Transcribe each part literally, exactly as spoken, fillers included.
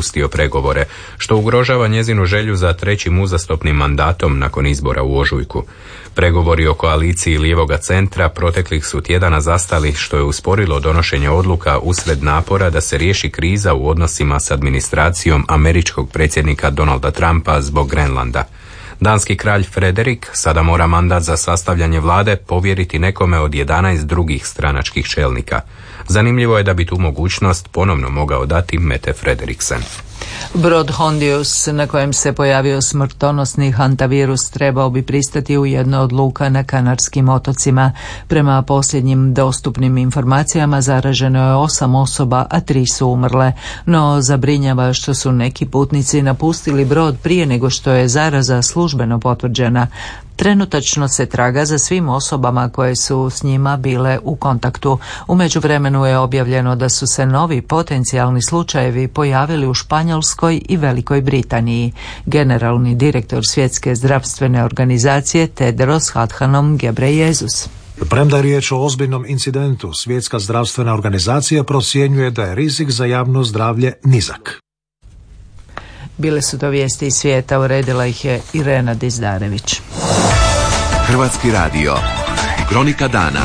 napustio pregovore, što ugrožava njezinu želju za trećim uzastopnim mandatom nakon izbora u ožujku. Pregovori o koaliciji lijevoga centra proteklih su tjedana zastali, što je usporilo donošenje odluka usred napora da se riješi kriza u odnosima s administracijom američkog predsjednika Donalda Trumpa zbog Grenlanda. Danski kralj Frederik sada mora mandat za sastavljanje vlade povjeriti nekome od jedanaest drugih stranačkih čelnika. Zanimljivo je da bi tu mogućnost ponovno mogao dati Mette Frederiksen. Brod Hondius na kojem se pojavio smrtonosni hantavirus trebao bi pristati u jednoj od luka na Kanarskim otocima. Prema posljednjim dostupnim informacijama zaraženo je osam osoba, a tri su umrle. No zabrinjava što su neki putnici napustili brod prije nego što je zaraza službeno potvrđena. Trenutačno se traga za svim osobama koje su s njima bile u kontaktu. U međuvremenu je objavljeno da su se novi potencijalni slučajevi pojavili u Španjolskoj i Velikoj Britaniji. Generalni direktor Svjetske zdravstvene organizacije Tedros Adhanom Ghebreyesus. Premda je riječ o ozbiljnom incidentu, Svjetska zdravstvena organizacija procjenjuje da je rizik za javno zdravlje nizak. Bile su to vijesti iz svijeta, uredila ih je Irena Dizdarević. Hrvatski radio. Kronika dana.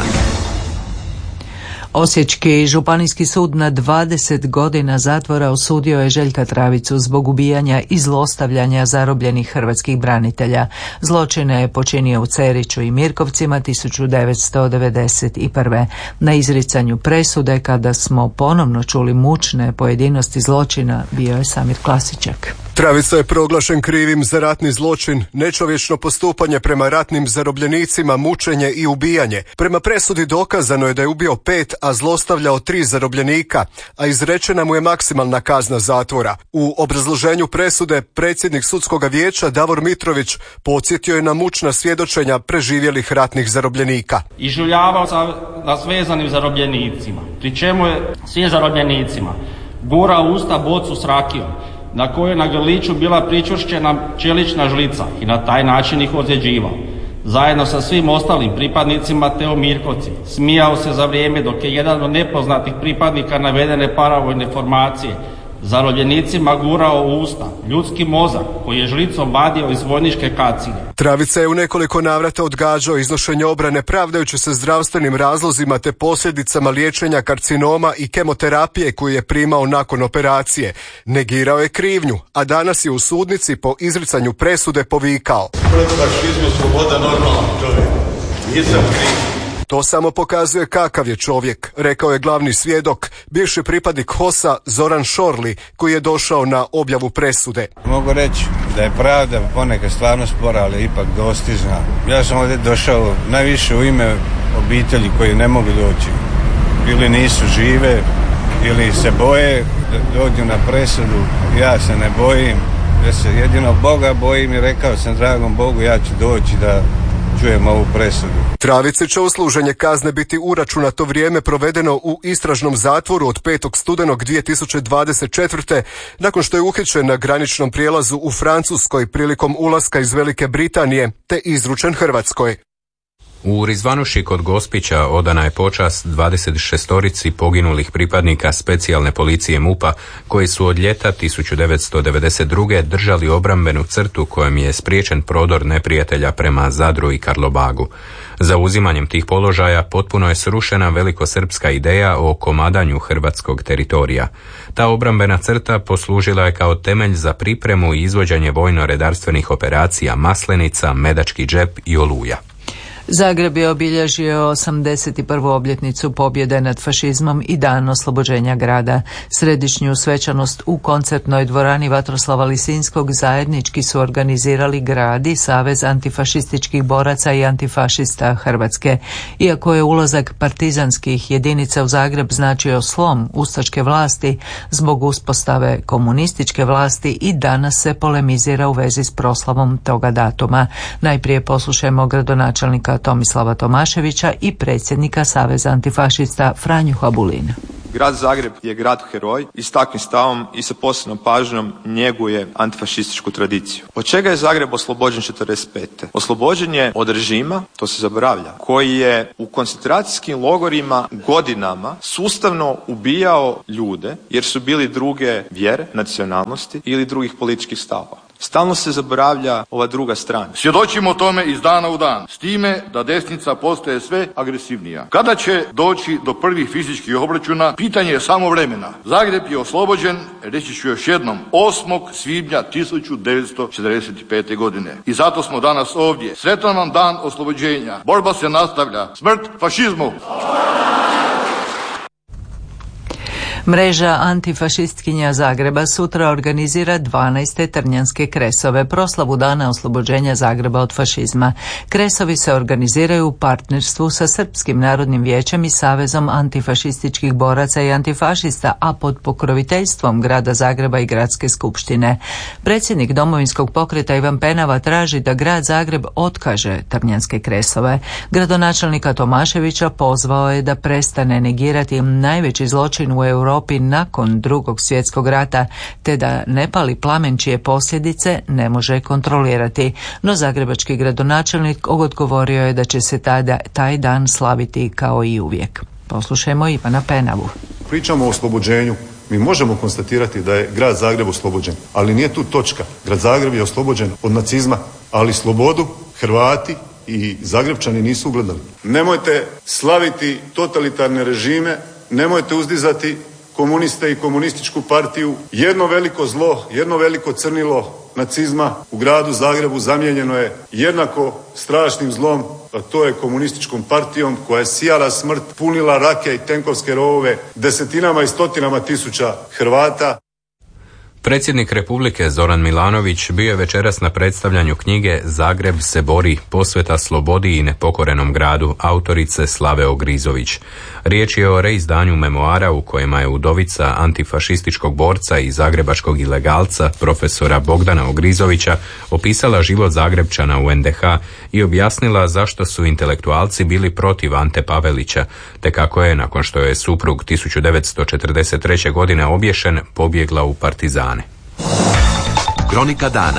Osječki županijski sud na dvadeset godina zatvora osudio je Željka Travicu zbog ubijanja i zlostavljanja zarobljenih hrvatskih branitelja. Zločine je počinio u Ceriću i Mirkovcima tisuću devetsto devedeset prve. Na izricanju presude, kada smo ponovno čuli mučne pojedinosti zločina, bio je Samir Klasičak. Travica je proglašen krivim za ratni zločin, nečovječno postupanje prema ratnim zarobljenicima, mučenje i ubijanje. Prema presudi dokazano je da je ubio pet, a zlostavljao tri zarobljenika, a izrečena mu je maksimalna kazna zatvora. U obrazloženju presude predsjednik sudskog vijeća Davor Mitrović podsjetio je na mučna svjedočenja preživjelih ratnih zarobljenika. Ižuljavao sa nas vezanim zarobljenicima, pri čemu je svim zarobljenicima gurao u usta bocu s rakijom, na kojoj je na grliću bila pričvršćena čelična žlica i na taj način ih ozljeđivao. Zajedno sa svim ostalim pripadnicima te u Mirkovci smijao se za vrijeme dok je jedan od nepoznatih pripadnika navedene paravojne formacije zarobljenicima gurao u usta ljudski mozak koji je žlicom vadio iz vojničke kacige. Travica je u nekoliko navrata odgađao iznošenje obrane pravdajući se zdravstvenim razlozima te posljedicama liječenja karcinoma i kemoterapije koju je primao nakon operacije. Negirao je krivnju, a danas je u sudnici po izricanju presude povikao: Pred fašizmu sloboda normalan čovjek, nisam kriv. To samo pokazuje kakav je čovjek, rekao je glavni svjedok, bivši pripadnik H O S-a Zoran Šorli, koji je došao na objavu presude. Mogu reći da je pravda ponekad stvarno spora, ali ipak dostižna. Ja sam ovdje došao najviše u ime obitelji koji ne mogu doći. Ili nisu žive, ili se boje da dođu na presudu. Ja se ne bojim, ja se jedino Boga bojim i rekao sam dragom Bogu ja ću doći da čujem ovu presudu. Travici će u služenje kazne biti uračunato vrijeme provedeno u istražnom zatvoru od petog studenog dvije tisuće dvadeset četvrte. nakon što je uhićen na graničnom prijelazu u Francuskoj prilikom ulaska iz Velike Britanije te izručen Hrvatskoj. U Rizvanuši kod Gospića odana je počast dvadeset šestorici poginulih pripadnika specijalne policije MUP-a koji su od ljeta tisuću devetsto devedeset druge držali obrambenu crtu kojom je spriječen prodor neprijatelja prema Zadru i Karlobagu. Za uzimanjem tih položaja potpuno je srušena velikosrpska ideja o komadanju hrvatskog teritorija. Ta obrambena crta poslužila je kao temelj za pripremu i izvođenje vojno-redarstvenih operacija Maslenica, Medački džep i Oluja. Zagreb je obilježio osamdeset prvu obljetnicu pobjede nad fašizmom i dan oslobođenja grada. Središnju svečanost u koncertnoj dvorani Vatroslava Lisinskog zajednički su organizirali grad i Savez antifašističkih boraca i antifašista Hrvatske. Iako je ulazak partizanskih jedinica u Zagreb značio slom ustaške vlasti, zbog uspostave komunističke vlasti i danas se polemizira u vezi s proslavom toga datuma. Najprije poslušajmo gradonačelnika Tomislava Tomaševića i predsjednika Saveza antifašista Franju Habulina. Grad Zagreb je grad heroj i s takvim stavom i sa posebnom pažnjom njeguje antifašističku tradiciju. Od čega je Zagreb oslobođen četrdeset pete? Oslobođen je od režima, to se zaboravlja, koji je u koncentracijskim logorima godinama sustavno ubijao ljude jer su bili druge vjere, nacionalnosti ili drugih političkih stavova. Stalno se zaboravlja ova druga strana. Svjedočimo tome iz dana u dan, s time da desnica postaje sve agresivnija. Kada će doći do prvih fizičkih obračuna, pitanje je samo vremena. Zagreb je oslobođen, reći ću još jednom, osmog svibnja tisuću devetsto četrdeset pete. godine. I zato smo danas ovdje. Sretan vam dan oslobođenja. Borba se nastavlja. Smrt fašizmu! Mreža antifašistkinja Zagreba sutra organizira dvanaeste Trnjanske kresove, proslavu dana oslobođenja Zagreba od fašizma. Kresovi se organiziraju u partnerstvu sa Srpskim narodnim vijećem i Savezom antifašističkih boraca i antifašista, a pod pokroviteljstvom grada Zagreba i gradske skupštine. Predsjednik Domovinskog pokreta Ivan Penava traži da grad Zagreb otkaže Trnjanske kresove. Gradonačelnika Tomaševića pozvao je da prestane negirati najveći zločin u Europi nakon Drugog svjetskog rata, te da ne pali plamen čije posljedice ne može kontrolirati. No zagrebački gradonačelnik odgovorio je da će se tada, taj dan slaviti kao i uvijek. Poslušajmo Ivana Penavu. Pričamo o oslobođenju. Mi možemo konstatirati da je grad Zagreb oslobođen, ali nije tu točka. Grad Zagreb je oslobođen od nacizma, ali slobodu Hrvati i Zagrebčani nisu ugledali. Nemojte slaviti totalitarne režime, nemojte uzdizati komuniste i komunističku partiju. Jedno veliko zlo, jedno veliko crnilo nacizma u gradu Zagrebu zamijenjeno je jednako strašnim zlom, a to je komunističkom partijom koja je sijala smrt, punila rake i tenkovske rovove desetinama i stotinama tisuća Hrvata. Predsjednik Republike Zoran Milanović bio je večeras na predstavljanju knjige Zagreb se bori, posveta slobodi i nepokorenom gradu autorice Slave Ogrizović. Riječ je o reizdanju memoara u kojima je udovica antifašističkog borca i zagrebačkog ilegalca profesora Bogdana Ogrizovića opisala život Zagrebčana u en de ha i objasnila zašto su intelektualci bili protiv Ante Pavelića, te kako je, nakon što je suprug tisuću devetsto četrdeset treće. godine obješen, pobjegla u partizane. Kronika dana.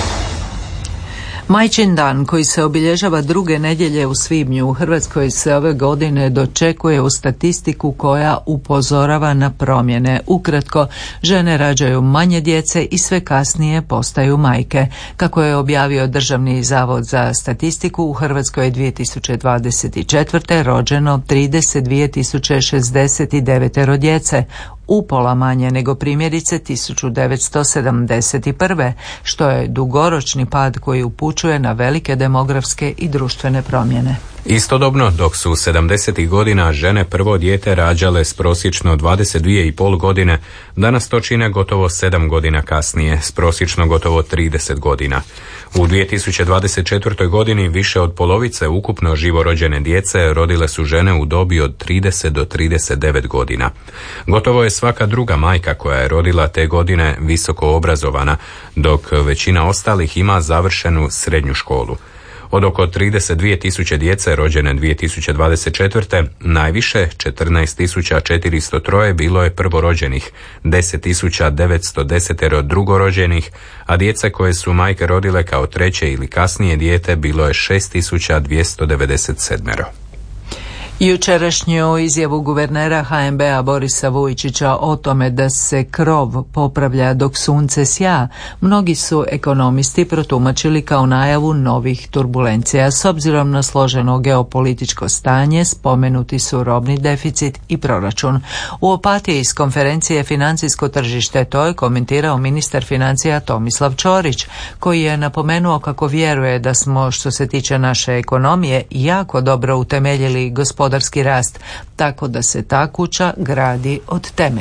Majčin dan, koji se obilježava druge nedjelje u svibnju, u Hrvatskoj se ove godine dočekuje u statistiku koja upozorava na promjene. Ukratko, žene rađaju manje djece i sve kasnije postaju majke. Kako je objavio Državni zavod za statistiku, u Hrvatskoj je dvije tisuće dvadeset četvrte. rođeno trideset dvije tisuće šezdeset devet djece, upola manje nego primjerice tisuću devetsto sedamdeset prve. što je dugoročni pad koji upućuje na velike demografske i društvene promjene. Istodobno, dok su sedamdesetih godina žene prvo dijete rađale s prosječno dvadeset dvije i pol godine, danas to čine gotovo sedam godina kasnije, s prosječno gotovo trideset godina. U dvije tisuće dvadeset četvrtoj. godini više od polovice ukupno živorođene djece rodile su žene u dobi od trideset do trideset devet godina. Gotovo je svaka druga majka koja je rodila te godine visoko obrazovana, dok većina ostalih ima završenu srednju školu. Od oko trideset dvije tisuće djece rođene dvije tisuće dvadeset četvrte. najviše četrnaest tisuća četiristo tri bilo je prvorođenih, deset tisuća devetsto deset drugorođenih, a djece koje su majke rodile kao treće ili kasnije dijete bilo je šest tisuća dvjesto devedeset sedam. Jučerašnju izjavu guvernera ha en be a Borisa Vujčića o tome da se krov popravlja dok sunce sja, mnogi su ekonomisti protumačili kao najavu novih turbulencija. S obzirom na složeno geopolitičko stanje, spomenuti su robni deficit i proračun. U Opatiji s konferencije Financijsko tržište to je komentirao ministar financija Tomislav Ćorić, koji je napomenuo kako vjeruje da smo, što se tiče naše ekonomije, jako dobro utemeljili gospodarski rast, tako da se ta kuća gradi od temelja.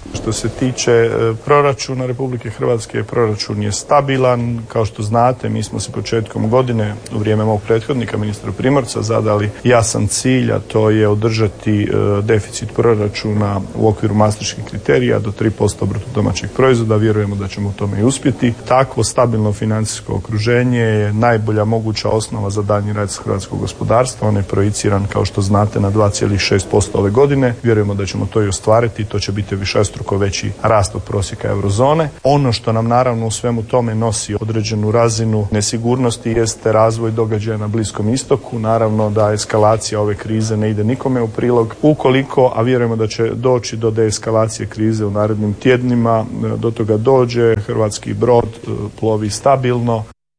Što se tiče proračuna Republike Hrvatske, proračun je stabilan. Kao što znate, mi smo se početkom godine u vrijeme mog prethodnika, ministra Primorca, zadali jasan cilj, a to je održati deficit proračuna u okviru maastrichtskih kriterija do tri posto bruto domaćeg proizvoda. Vjerujemo da ćemo u tome i uspjeti. Takvo stabilno financijsko okruženje je najbolja moguća osnova za daljnji rast hrvatskog gospodarstva. On je projiciran, kao što znate, na dva zarez šest posto ove godine. Vjerujemo da ćemo to i ostvariti. To će biti višestruko veći rast od prosjeka eurozone. Ono što nam naravno u svemu tome nosi određenu razinu nesigurnosti jeste razvoj događaja na Bliskom istoku. Naravno da eskalacija ove krize ne ide nikome u prilog. Ukoliko, a vjerujemo da će doći do deeskalacije krize u narednim tjednima, do toga dođe, hrvatski brod plovi stabilno.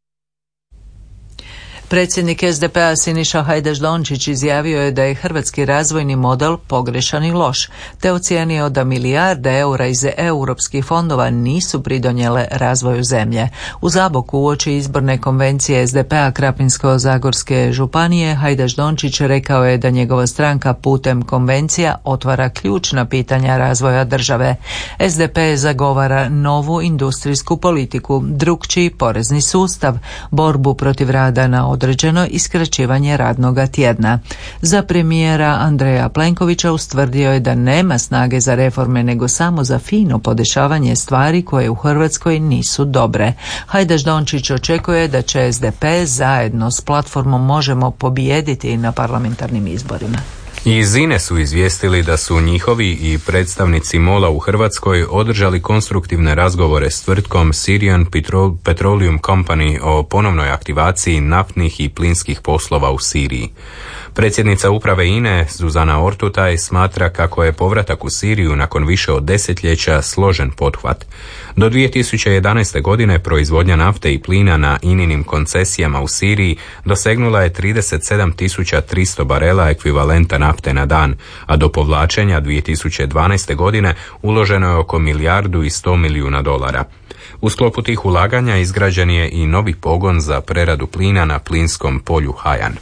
Predsjednik es de pe-a Siniša Hajdaš Dončić izjavio je da je hrvatski razvojni model pogrešan i loš, te ocijenio da milijarde eura iz europskih fondova nisu pridonijele razvoju zemlje. U Zaboku uoči izborne konvencije es de pe-a Krapinsko-zagorske županije Hajdaš Dončić rekao je da njegova stranka putem konvencija otvara ključna pitanja razvoja države. es de pe zagovara novu industrijsku politiku, drukčiji porezni sustav, borbu protiv rada na određeno i skraćivanje radnoga tjedna. Za premijera Andreja Plenkovića ustvrdio je da nema snage za reforme nego samo za fino podešavanje stvari koje u Hrvatskoj nisu dobre. Hajdaš Dončić očekuje da će es de pe zajedno s platformom Možemo pobijediti na parlamentarnim izborima. Iz INE su izvijestili da su njihovi i predstavnici MOL-a u Hrvatskoj održali konstruktivne razgovore s tvrtkom Syrian Petroleum Company o ponovnoj aktivaciji naftnih i plinskih poslova u Siriji. Predsjednica uprave INE Zuzana Ortutaj smatra kako je povratak u Siriju nakon više od desetljeća složen pothvat. Do dvije tisuće jedanaeste. godine proizvodnja nafte i plina na INInim koncesijama u Siriji dosegnula je trideset sedam tisuća tristo barela ekvivalenta nafte na dan, a do povlačenja dvije tisuće dvanaeste. godine uloženo je oko milijardu i sto milijuna dolara. U sklopu tih ulaganja izgrađen je i novi pogon za preradu plina na plinskom polju Hajan.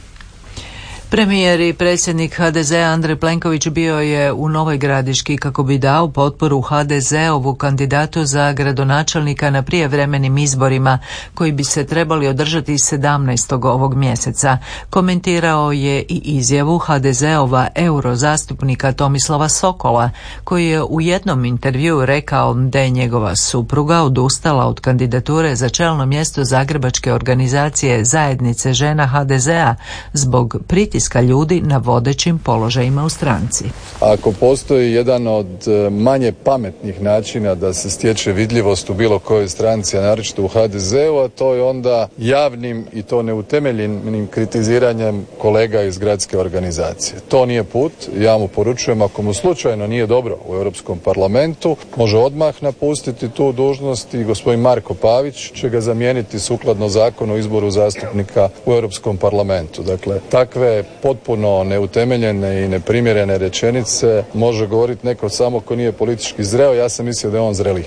Premijer i predsjednik ha de zea Andrej Plenković bio je u Novoj Gradiški kako bi dao potporu ha de zeovu kandidatu za gradonačelnika na prijevremenim izborima koji bi se trebali održati sedamnaestog ovog mjeseca. Komentirao je i izjavu ha de zeova eurozastupnika Tomislava Sokola koji je u jednom intervjuu rekao da je njegova supruga odustala od kandidature za čelno mjesto zagrebačke organizacije Zajednice žena ha de zea zbog pritiska ljudi na vodećim položajima u stranci. Ako postoji jedan od manje pametnih načina da se stječe vidljivost u bilo kojoj stranci, a naročito u ha de zeu, a to je onda javnim i to neutemeljenim kritiziranjem kolega iz gradske organizacije. To nije put. Ja mu poručujem, ako mu slučajno nije dobro u Europskom parlamentu, može odmah napustiti tu dužnost i gospodin Marko Pavić će ga zamijeniti sukladno zakonu o izboru zastupnika u Europskom parlamentu. Dakle, takve potpuno neutemeljene i neprimjerene rečenice može govoriti neko samo ko nije politički zreo. Ja sam mislio da je on zreli.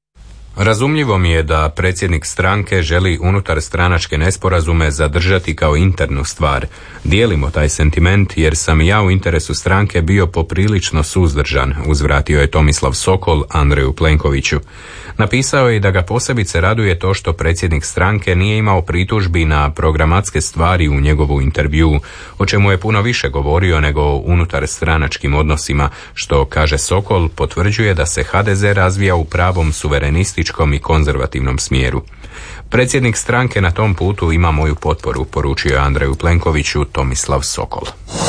Razumljivo mi je da predsjednik stranke želi unutar stranačke nesporazume zadržati kao internu stvar. Dijelimo taj sentiment jer sam ja u interesu stranke bio poprilično suzdržan, uzvratio je Tomislav Sokol Andreju Plenkoviću. Napisao je da ga posebice raduje to što predsjednik stranke nije imao pritužbi na programatske stvari u njegovu intervjuu, o čemu je puno više govorio nego o unutar stranačkim odnosima, što, kaže Sokol, potvrđuje da se ha de ze razvija u pravom suverenističkom i konzervativnom smjeru. Predsjednik stranke na tom putu ima moju potporu, poručio je Andreju Plenkoviću Tomislav Sokol.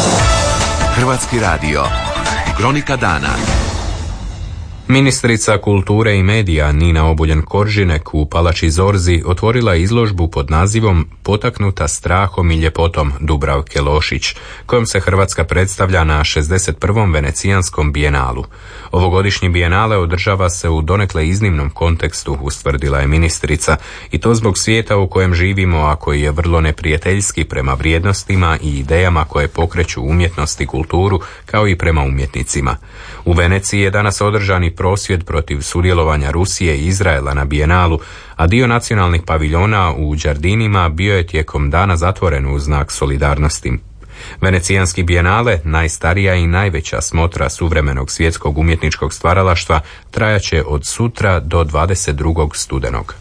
Hrvatski radio. Kronika dana. Ministrica kulture i medija Nina Obuljen Koržinek u Palači Zorzi otvorila izložbu pod nazivom Potaknuta strahom i ljepotom Dubravke Lošić, kojom se Hrvatska predstavlja na šezdeset prvom Venecijanskom bijenalu. Ovogodišnji bijenale održava se u donekle iznimnom kontekstu, ustvrdila je ministrica, i to zbog svijeta u kojem živimo, a koji je vrlo neprijateljski prema vrijednostima i idejama koje pokreću umjetnost i kulturu, kao i prema umjetnicima. U Veneciji je danas održani prosvjed protiv sudjelovanja Rusije i Izraela na bijenalu, a dio nacionalnih paviljona u Đardinima bio je tijekom dana zatvoren u znak solidarnosti. Venecijanski bijenale, najstarija i najveća smotra suvremenog svjetskog umjetničkog stvaralaštva, trajaće od sutra do dvadeset drugog studenog.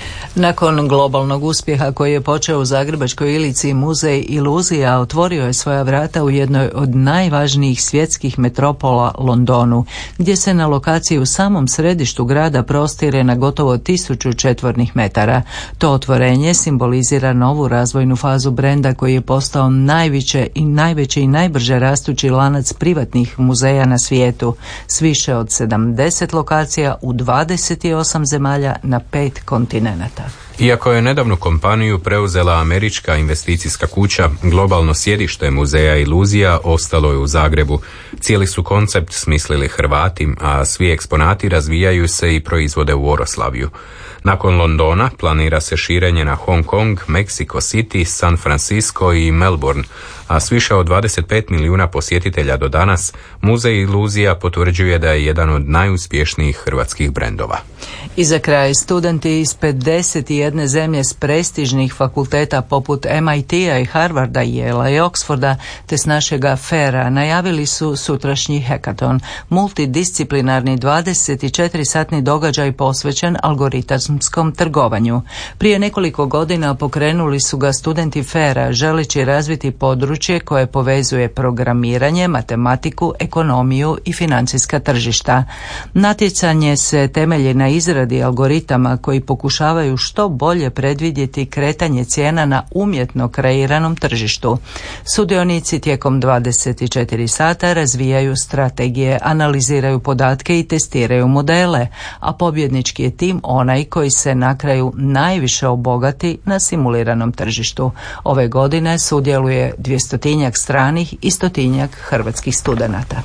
Nakon globalnog uspjeha koji je počeo u Zagrebačkoj Ilici, muzej Iluzija otvorio je svoja vrata u jednoj od najvažnijih svjetskih metropola, Londonu, gdje se na lokaciji u samom središtu grada prostire na gotovo tisuću četvornih metara. To otvorenje simbolizira novu razvojnu fazu brenda koji je postao najveće i najveći i najbrže rastući lanac privatnih muzeja na svijetu, s više od sedamdeset lokacija u dvadeset osam zemalja na pet kontinenata. Iako je nedavnu kompaniju preuzela američka investicijska kuća, globalno sjedište muzeja Iluzija ostalo je u Zagrebu. Cijeli su koncept smislili Hrvati, a svi eksponati razvijaju se i proizvode u Oroslavju. Nakon Londona planira se širenje na Hong Kong, Mexico City, San Francisco i Melbourne, a s više od dvadeset pet milijuna posjetitelja do danas, muzej Iluzija potvrđuje da je jedan od najuspješnijih hrvatskih brendova. I za kraj, studenti iz pedeset jedne zemlje s prestižnih fakulteta poput M I T-a i Harvarda, Yale-a i Oxforda, te s našega Fera najavili su sutrašnji hekaton, multidisciplinarni dvadeset četiri satni događaj posvećen algoritamskom trgovanju. Prije nekoliko godina pokrenuli su ga studenti Fera, želeći razviti područje koje povezuje programiranje, matematiku, ekonomiju i financijska tržišta. Natjecanje se temelji na izradi algoritama koji pokušavaju što bolje predvidjeti kretanje cijena na umjetno kreiranom tržištu. Sudionici tijekom dvadeset četiri sata razvijaju strategije, analiziraju podatke i testiraju modele, a pobjednički je tim onaj koji se na kraju najviše obogati na simuliranom tržištu. Ove godine sudjeluje dvjestotinjak stranih i stotinjak hrvatskih studenata.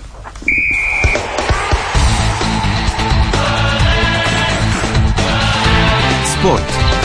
Sport.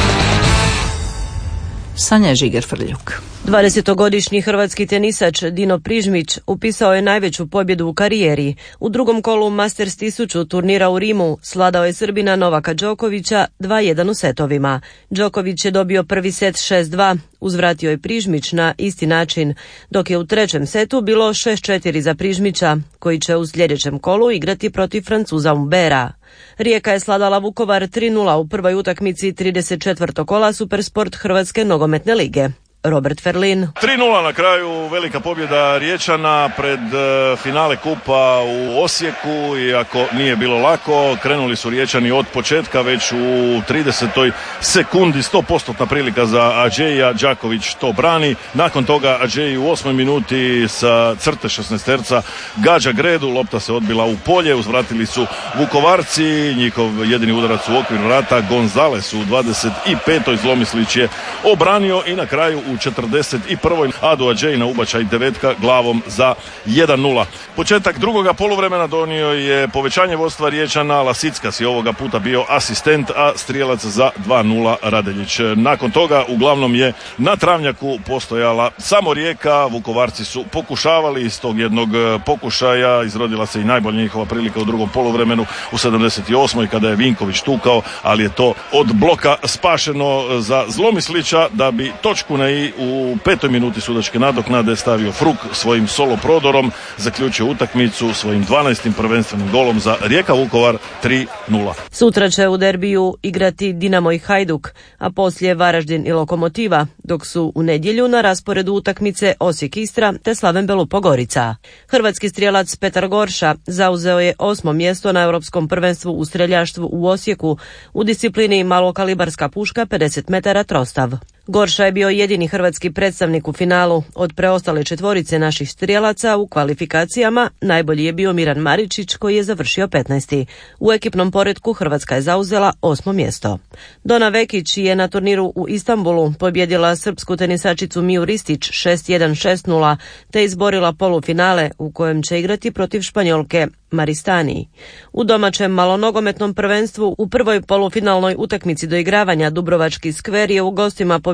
Sanja Žiger-Frljuk. dvadesetogodišnji hrvatski tenisač Dino Prižmić upisao je najveću pobjedu u karijeri. U drugom kolu Masters tisuću turnira u Rimu svladao je Srbina Novaka Đokovića dva jedan u setovima. Đoković je dobio prvi set šest dva, uzvratio je Prižmić na isti način, dok je u trećem setu bilo šest četiri za Prižmića, koji će u sljedećem kolu igrati protiv Francuza Humbera. Rijeka je sladala Vukovar tri nula u prvoj utakmici trideset četvrtog kola Supersport Hrvatske nogometne lige. Robert Ferlin. tri nula na kraju, velika pobjeda Riječana pred uh, finale kupa u Osijeku, iako nije bilo lako. Krenuli su Riječani od početka, već u tridesetoj sekundi sto posto prilika za Adžeja, Đaković to brani. Nakon toga Adžeji u osmoj minuti sa crte šesnaesterca gađa gredu, lopta se odbila u polje, uzvratili su Vukovarci, njihov jedini udarac u okvir vrata Gonzales u dvadeset petoj Zlomislić je obranio i na kraju u četrdeset prvoj Ado Adžej na ubačaj devetka glavom za jedan nula. Početak drugoga poluvremena donio je povećanje vodstva Riječana. Lasickas je ovoga puta bio asistent, a strijelac za dva nula Radeljić. Nakon toga uglavnom je na travnjaku postojala samo Rijeka. Vukovarci su pokušavali, iz tog jednog pokušaja izrodila se i najbolja njihova prilika u drugom poluvremenu u sedamdeset osmoj kada je Vinković tukao, ali je to od bloka spašeno za Zlomislića, da bi točku na i u petoj minuti sudačke nadoknade stavio Fruk svojim solo prodorom, zaključio utakmicu svojim dvanaestim prvenstvenim golom za Rijeka Vukovar tri nula. Sutra će u derbiju igrati Dinamo i Hajduk, a poslije Varaždin i Lokomotiva, dok su u nedjelju na rasporedu utakmice Osijek Istra te Slaven Belupo Gorica. Hrvatski strijelac Petar Gorša zauzeo je osmo mjesto na Europskom prvenstvu u streljaštvu u Osijeku u disciplini malokalibarska puška pedeset metara trostav. Gorša je bio jedini hrvatski predstavnik u finalu. Od preostale četvorice naših strijelaca u kvalifikacijama najbolji je bio Miran Maričić, koji je završio petnaesti. U ekipnom poretku Hrvatska je zauzela osmo mjesto. Dona Vekić je na turniru u Istanbulu pobjedila srpsku tenisačicu Miju Ristić šest jedan šest nula te izborila polufinale u kojem će igrati protiv Španjolke Maristani. U domaćem malonogometnom prvenstvu u prvoj polufinalnoj utakmici doigravanja Dubrovački Skver je u gostima pobjedio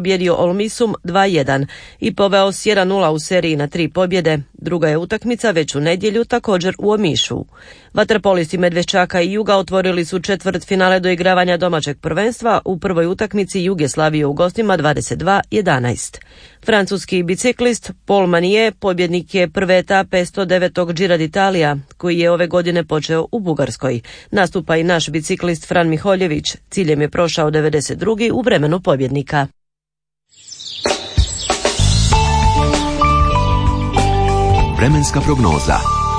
pobjedio Olmisum dva jedan i poveo s jedan nula u seriji na tri pobjede. Druga je utakmica već u nedjelju, također u Omišu. Vaterpolisti Medveščaka i Juga otvorili su četvrt finale doigravanja domaćeg prvenstva. U prvoj utakmici Jug je slavio u gostima dvadeset dva jedanaest. Francuski biciklist Paul Manier pobjednik je prve etape sto devetog Gira d'Italia, koji je ove godine počeo u Bugarskoj. Nastupa i naš biciklist Fran Miholjević. Ciljem je prošao devedeset drugi u vremenu pobjednika. Vremenska prognoza.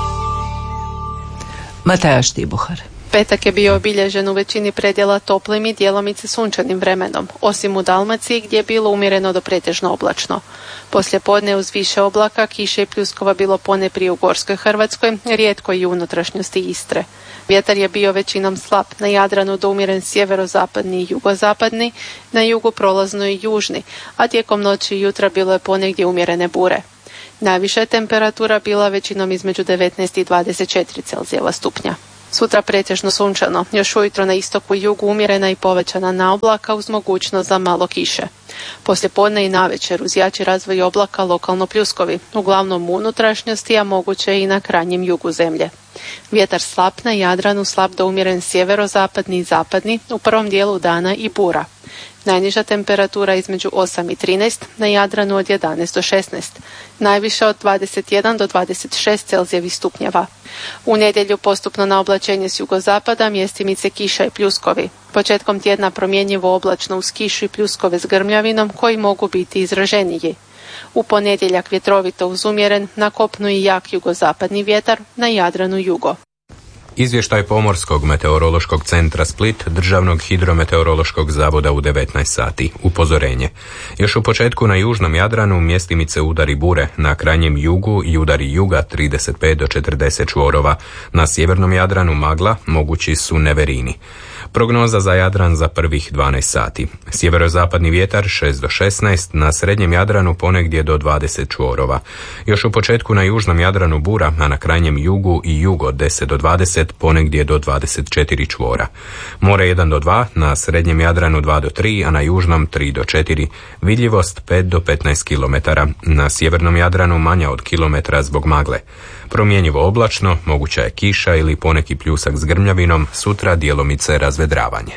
Mateja Štibuhar. Petak je bio obilježen u većini predjela toplim i djelomice sunčanim vremenom, osim u Dalmaciji gdje je bilo umjereno do pretežno oblačno. Poslije podne uz više oblaka, kiše i pljuskova bilo ponajprije u Gorskoj Hrvatskoj, rijetko i u unutrašnjosti Istre. Vjetar je bio većinom slab, na Jadranu do umjeren sjeverozapadni i jugozapadni, na jugu prolazno i južni, a tijekom noći i jutra bilo je ponegdje umjerene bure. Najviša je temperatura bila većinom između devetnaest i dvadeset četiri Celzijeva stupnja. Sutra pretežno sunčano, još ujutro na istoku i jugu umjerena i povećana naoblaka uz mogućnost za malo kiše. Poslije podne i navečer uz jači razvoj oblaka lokalno pljuskovi, uglavnom u unutrašnjosti, a moguće i na krajnjem jugu zemlje. Vjetar slab na Jadranu, slab do umjeren sjeverozapadni i zapadni, u prvom dijelu dana i bura. Najniža temperatura između osam i trinaest, na Jadranu od jedanaest do šesnaest, najviša od dvadeset jedan do dvadeset šest Celzijevih stupnjeva. U nedjelju postupno na oblačenje s jugozapada, mjestimice kiša i pljuskovi. Početkom tjedna promjenjivo oblačno uz kišu i pljuskove s grmljavinom koji mogu biti izraženiji. U ponedjeljak vjetrovito uz umjeren, na kopnu i jak jugozapadni vjetar, na Jadranu jugo. Izvještaj Pomorskog meteorološkog centra Split, Državnog hidrometeorološkog zavoda u devetnaest sati. Upozorenje. Još u početku na južnom Jadranu mjestimice udari bure, na krajnjem jugu i udari juga trideset pet do četrdeset čvorova. Na sjevernom Jadranu magla, mogući su neverini. Prognoza za Jadran za prvih dvanaest sati. Sjeverozapadni vjetar šest do šesnaest, na srednjem Jadranu ponegdje do dvadeset čvorova. Još u početku na južnom Jadranu bura, a na krajnjem jugu i jugo deset do dvadeset, ponegdje do dvadeset četiri čvora. More jedan do dva, na srednjem Jadranu dva do tri, a na južnom tri do četiri. Vidljivost pet do petnaest kilometara. Na sjevernom Jadranu manja od kilometra zbog magle. Promjenjivo oblačno, moguća je kiša ili poneki pljusak s grmljavinom, sutra djelomice razvedravanje.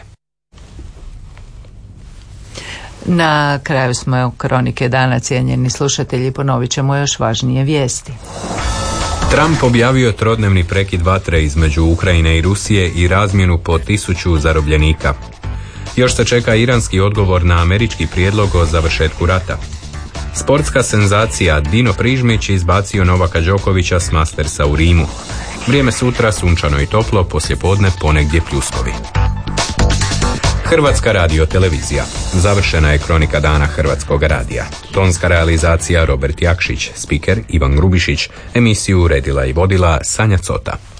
Na kraju smo kronike dana, cijenjeni slušatelji, ponovit ćemo još važnije vijesti. Trump objavio trodnevni prekid vatre između Ukrajine i Rusije i razmjenu po tisuću zarobljenika. Još se čeka iranski odgovor na američki prijedlog o završetku rata. Sportska senzacija Dino Prižmić izbacio Novaka Đokovića s Mastersa u Rimu. Vrijeme sutra sunčano i toplo, poslijepodne ponegdje pljuskovi. Hrvatska radiotelevizija. Završena je kronika dana Hrvatskog radija. Tonska realizacija Robert Jakšić, spiker Ivan Grubišić, emisiju uredila i vodila Sanja Cota.